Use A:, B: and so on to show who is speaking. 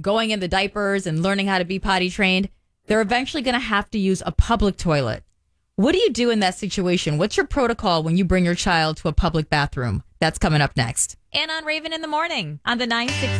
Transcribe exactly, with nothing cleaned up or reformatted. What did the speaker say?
A: going in the diapers and learning how to be potty trained, they're eventually going to have to use a public toilet. What do you do in that situation? What's your protocol when you bring your child to a public bathroom? That's coming up next.
B: And on Raven in the Morning on the nine six.